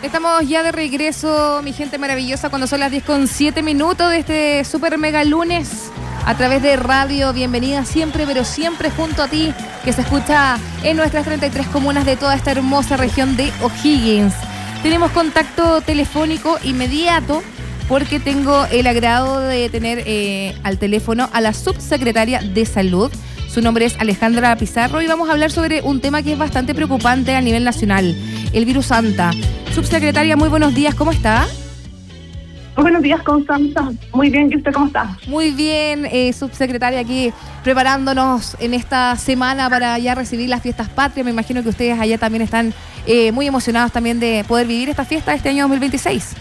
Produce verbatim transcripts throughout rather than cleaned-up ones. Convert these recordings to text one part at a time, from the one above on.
Estamos ya de regreso, mi gente maravillosa, cuando son las diez con siete minutos de este super mega lunes a través de radio. Bienvenida siempre, pero siempre junto a ti, que se escucha en nuestras treinta y tres comunas de toda esta hermosa región de O'Higgins. Tenemos contacto telefónico inmediato porque tengo el agrado de tener eh, al teléfono a la subsecretaria de Salud. Su nombre es Alejandra Pizarro y vamos a hablar sobre un tema que es bastante preocupante a nivel nacional, el virus Anta. Subsecretaria, muy buenos días, ¿cómo está? Muy buenos días, Constanza. Muy bien, ¿y usted cómo está? Muy bien, eh, subsecretaria, aquí preparándonos en esta semana para ya recibir las fiestas patrias. Me imagino que ustedes allá también están eh, muy emocionados también de poder vivir esta fiesta este año dos mil veintiséis.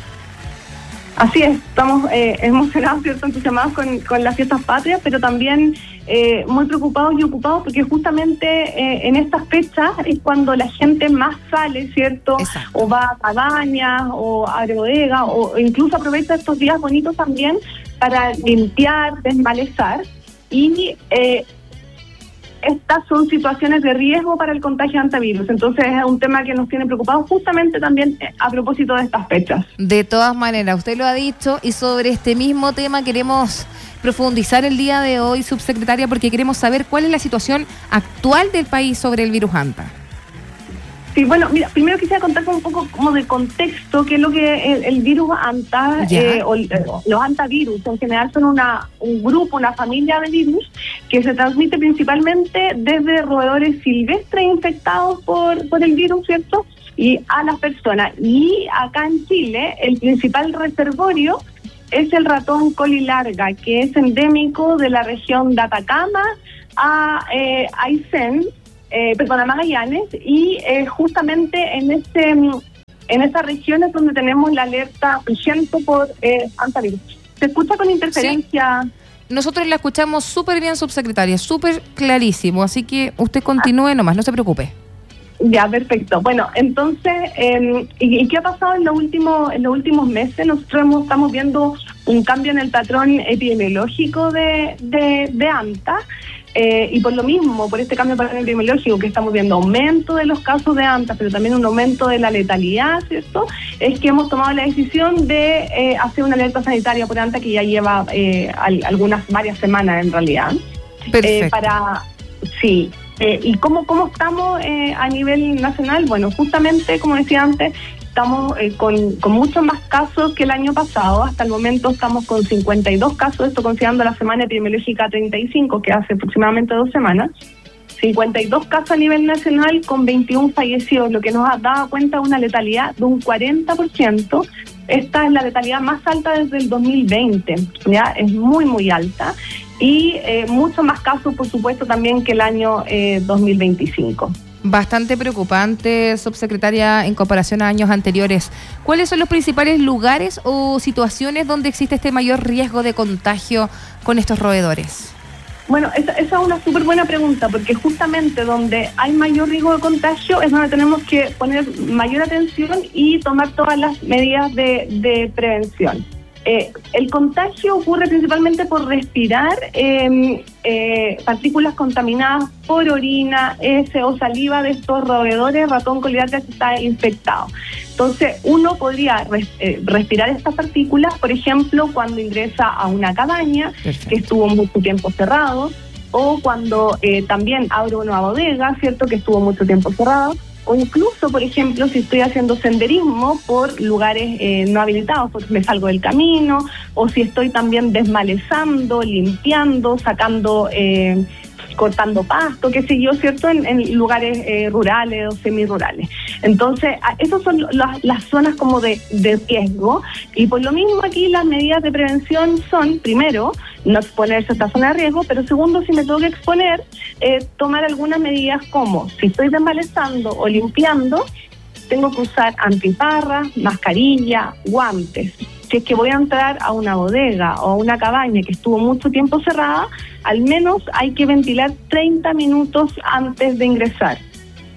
Así es, estamos eh, emocionados, ¿cierto?, entusiasmados con, con las fiestas patrias, pero también eh, muy preocupados y ocupados porque justamente eh, en estas fechas es cuando la gente más sale, ¿cierto? Exacto. O va a cabañas o a bodega o incluso aprovecha estos días bonitos también para limpiar, desmalezar y... Eh, Estas son situaciones de riesgo para el contagio de antivirus, entonces es un tema que nos tiene preocupados justamente también a propósito de estas fechas. De todas maneras, usted lo ha dicho y sobre este mismo tema queremos profundizar el día de hoy, subsecretaria, porque queremos saber cuál es la situación actual del país sobre el virus Anta. Sí, bueno, mira, primero quisiera contar un poco como de contexto, qué es lo que el, el virus Anta, eh, o, eh, los antivirus en general son una un grupo, una familia de virus que se transmite principalmente desde roedores silvestres infectados por, por el virus, ¿cierto? Y a las personas. Y acá en Chile, el principal reservorio es el ratón colilarga, que es endémico de la región de Atacama a eh, Aysén, Eh, perdón, a Magallanes, y eh, justamente en este en estas regiones donde tenemos la alerta vigente por eh, antivirus. ¿Se escucha con interferencia? Sí. Nosotros la escuchamos súper bien, subsecretaria, súper clarísimo, así que usted continúe nomás, no se preocupe. Ya, perfecto. Bueno, entonces, eh, ¿y, ¿y qué ha pasado en los últimos en los últimos meses? Nosotros hemos, estamos viendo un cambio en el patrón epidemiológico de, de, de Anta. Eh, y por lo mismo, por este cambio epidemiológico que estamos viendo aumento de los casos de Anta, pero también un aumento de la letalidad, ¿cierto? Es que hemos tomado la decisión de eh, hacer una alerta sanitaria por Anta que ya lleva eh, al, algunas, varias semanas en realidad. Perfecto. Eh, para, sí. Eh, ¿Y cómo, cómo estamos eh, a nivel nacional? Bueno, justamente, como decía antes, estamos eh, con, con muchos más casos que el año pasado. Hasta el momento estamos con cincuenta y dos casos, esto considerando la semana epidemiológica treinta y cinco, que hace aproximadamente dos semanas. cincuenta y dos casos a nivel nacional con veintiún fallecidos, lo que nos ha dado cuenta de una letalidad de un cuarenta por ciento. Esta es la letalidad más alta desde el dos mil veinte, ¿ya? Es muy, muy alta. Y eh, muchos más casos, por supuesto, también que el año eh, dos mil veinticinco. Bastante preocupante, subsecretaria, en comparación a años anteriores. ¿Cuáles son los principales lugares o situaciones donde existe este mayor riesgo de contagio con estos roedores? Bueno, esa, esa es una súper buena pregunta, porque justamente donde hay mayor riesgo de contagio es donde tenemos que poner mayor atención y tomar todas las medidas de, de prevención. Eh, el contagio ocurre principalmente por respirar eh, eh, partículas contaminadas por orina, heces o saliva de estos roedores ratón colilarga que está infectado. Entonces, uno podría res, eh, respirar estas partículas, por ejemplo, cuando ingresa a una cabaña. Perfecto. Que estuvo mucho tiempo cerrado, o cuando eh, también abre una bodega, ¿cierto?, que estuvo mucho tiempo cerrado. O incluso, por ejemplo, si estoy haciendo senderismo por lugares eh, no habilitados, porque me salgo del camino, o si estoy también desmalezando, limpiando, sacando, eh, cortando pasto, qué sé yo, ¿cierto?, en, en lugares eh, rurales o semirurales. Entonces, esas son las, las zonas como de, de riesgo, y por lo mismo aquí las medidas de prevención son, primero, no exponerse a esta zona de riesgo, pero segundo, si me tengo que exponer, eh, tomar algunas medidas como, si estoy desmalezando o limpiando, tengo que usar antiparras, mascarilla, guantes. Si es que voy a entrar a una bodega o a una cabaña que estuvo mucho tiempo cerrada, al menos hay que ventilar treinta minutos antes de ingresar.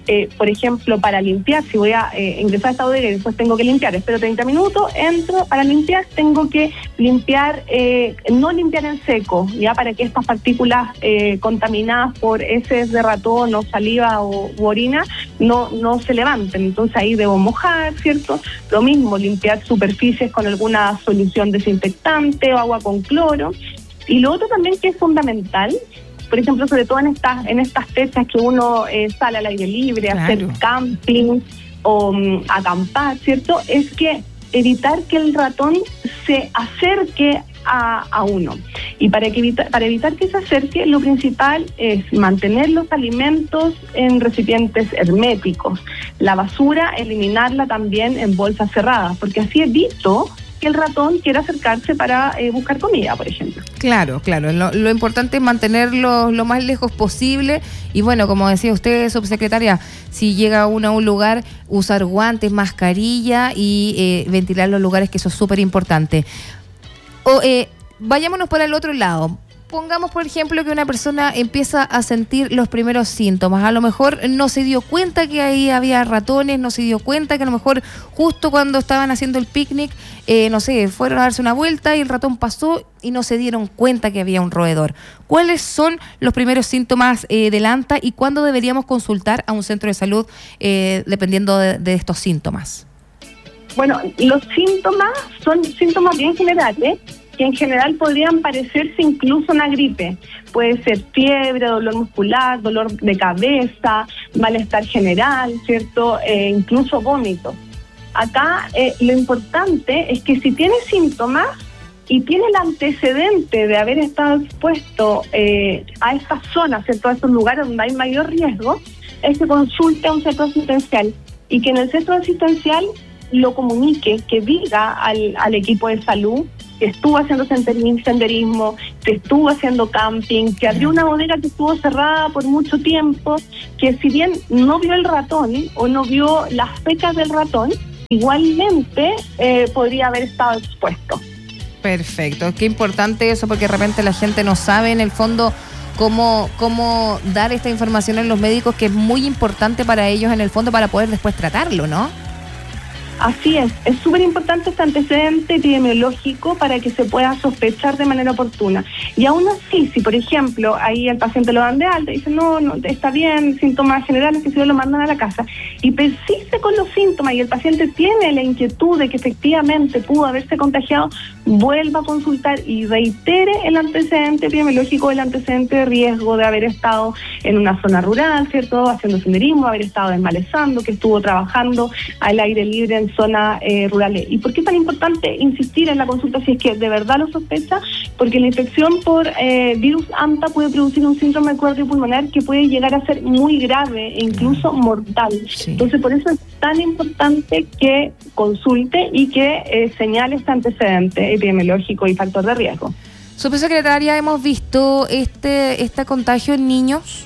eh, por ejemplo, para limpiar, si voy a eh, ingresar a esta bodega y después tengo que limpiar, espero treinta minutos, entro para limpiar, tengo que limpiar, eh, no limpiar en seco, ya para que estas partículas eh, contaminadas por heces de ratón o saliva o u orina no, no se levanten. Entonces ahí debo mojar, ¿cierto? Lo mismo, limpiar superficies con alguna solución desinfectante o agua con cloro. Y lo otro también que es fundamental, por ejemplo, sobre todo en estas en estas fechas que uno eh, sale al aire libre, a Claro. hacer camping o um, acampar, ¿cierto? Es que evitar que el ratón se acerque a, a uno. Y para, que evita, para evitar que se acerque, lo principal es mantener los alimentos en recipientes herméticos. La basura, eliminarla también en bolsas cerradas, porque así evito que el ratón quiera acercarse para eh, buscar comida, por ejemplo. Claro, claro. Lo, lo importante es mantenerlo lo más lejos posible. Y bueno, como decía usted, subsecretaria, si llega uno a un lugar, usar guantes, mascarilla y eh, ventilar los lugares, que eso es súper importante. O, eh, vayámonos por el otro lado. Pongamos, por ejemplo, que una persona empieza a sentir los primeros síntomas. A lo mejor no se dio cuenta que ahí había ratones, no se dio cuenta que a lo mejor justo cuando estaban haciendo el picnic, eh, no sé, fueron a darse una vuelta y el ratón pasó y no se dieron cuenta que había un roedor. ¿Cuáles son los primeros síntomas eh, del ANTA y cuándo deberíamos consultar a un centro de salud eh, dependiendo de, de estos síntomas? Bueno, los síntomas son síntomas bien generales, que en general podrían parecerse incluso una gripe. Puede ser fiebre, dolor muscular, dolor de cabeza, malestar general, ¿cierto? Eh, incluso vómito. Acá eh, lo importante es que si tiene síntomas y tiene el antecedente de haber estado expuesto eh, a estas zonas, ¿cierto? A estos lugares donde hay mayor riesgo, es que consulte a un centro asistencial y que en el centro asistencial lo comunique, que diga al, al equipo de salud que estuvo haciendo senderismo, que estuvo haciendo camping, que abrió una bodega que estuvo cerrada por mucho tiempo, que si bien no vio el ratón o no vio las fecas del ratón, igualmente eh, podría haber estado expuesto. Perfecto, qué importante eso, porque de repente la gente no sabe en el fondo cómo, cómo dar esta información a los médicos, que es muy importante para ellos en el fondo para poder después tratarlo, ¿no? Así es, es súper importante este antecedente epidemiológico para que se pueda sospechar de manera oportuna. Y aún así, si por ejemplo ahí el paciente lo dan de alta y dice no, no está bien, síntomas generales, que se lo mandan a la casa, y persiste con los síntomas y el paciente tiene la inquietud de que efectivamente pudo haberse contagiado, vuelva a consultar y reitere el antecedente epidemiológico, el antecedente de riesgo de haber estado en una zona rural, ¿cierto?, haciendo senderismo, haber estado desmalezando, que estuvo trabajando al aire libre en zonas eh, rurales. ¿Y por qué es tan importante insistir en la consulta si es que de verdad lo sospecha? Porque la infección por eh, virus ANTA puede producir un síndrome cardiopulmonar que puede llegar a ser muy grave e incluso mortal. Sí. Entonces, por eso es tan importante que consulte y que eh, señale este antecedente epidemiológico y factor de riesgo. Subsecretaria, hemos visto este, este contagio en niños.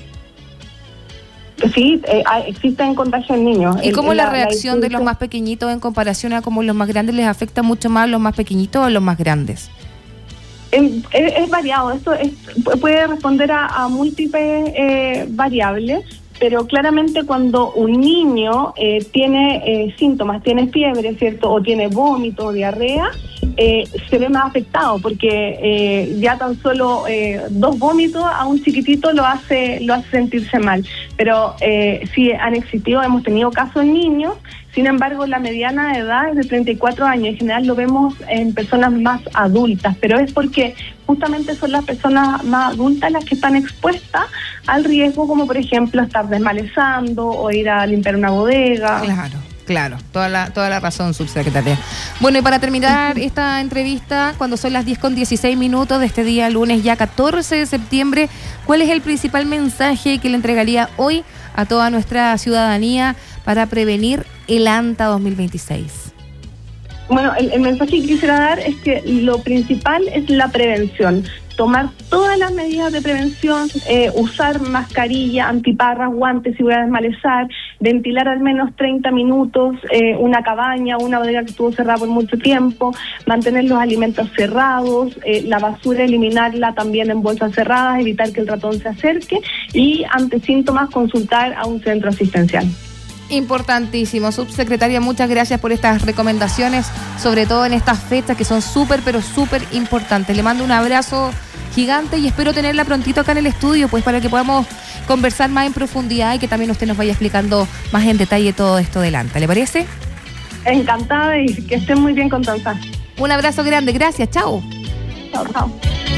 Sí, eh, existen contagios en niños. ¿Y cómo el, la, la reacción la de los más pequeñitos en comparación a cómo los más grandes les afecta mucho más a los más pequeñitos o a los más grandes? Es, es, es variado, esto es, puede responder a, a múltiples eh, variables, pero claramente cuando un niño eh, tiene eh, síntomas, tiene fiebre, ¿cierto?, o tiene vómito o diarrea, eh, se ve más afectado porque eh, ya tan solo eh, dos vómitos a un chiquitito lo hace lo hace sentirse mal. Pero eh, sí han existido, hemos tenido casos en niños. Sin embargo, la mediana de edad es de treinta y cuatro años. En general lo vemos en personas más adultas, pero es porque justamente son las personas más adultas las que están expuestas al riesgo, como por ejemplo estar desmalezando o ir a limpiar una bodega. Claro, claro, toda la, toda la razón, subsecretaria. Bueno, y para terminar esta entrevista, cuando son las diez con dieciséis minutos de este día, lunes ya catorce de septiembre, ¿cuál es el principal mensaje que le entregaría hoy a toda nuestra ciudadanía para prevenir el ANTA dos mil veintiséis? Bueno, el, el mensaje que quisiera dar es que lo principal es la prevención. Tomar todas las medidas de prevención, eh, usar mascarilla, antiparras, guantes si voy a desmalezar, ventilar al menos treinta minutos eh, una cabaña, una bodega que estuvo cerrada por mucho tiempo, mantener los alimentos cerrados, eh, la basura eliminarla también en bolsas cerradas, evitar que el ratón se acerque y ante síntomas consultar a un centro asistencial. Importantísimo. Subsecretaria, muchas gracias por estas recomendaciones, sobre todo en estas fechas que son súper, pero súper importantes. Le mando un abrazo gigante y espero tenerla prontito acá en el estudio, pues para que podamos conversar más en profundidad y que también usted nos vaya explicando más en detalle todo esto delante. ¿Le parece? Encantada y que estén muy bien, Constanza. Un abrazo grande, gracias, chao. Chao, chao.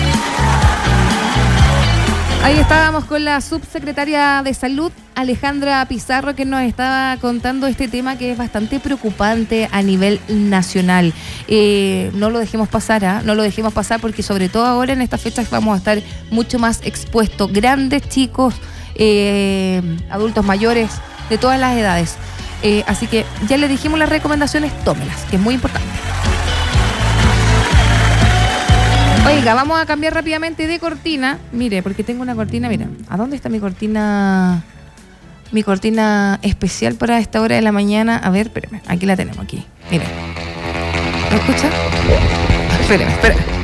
Ahí estábamos con la subsecretaria de Salud, Alejandra Pizarro, que nos estaba contando este tema que es bastante preocupante a nivel nacional. Eh, no lo dejemos pasar, ¿eh? no lo dejemos pasar porque sobre todo ahora en estas fechas vamos a estar mucho más expuestos, grandes, chicos, eh, adultos mayores, de todas las edades. Eh, así que ya les dijimos las recomendaciones, tómelas, que es muy importante. Oiga, vamos a cambiar rápidamente de cortina. Mire, porque tengo una cortina, mira, ¿a dónde está mi cortina? Mi cortina especial para esta hora de la mañana. A ver, espérame, aquí la tenemos, aquí. Mire. ¿Me escucha? Espérame, espérame.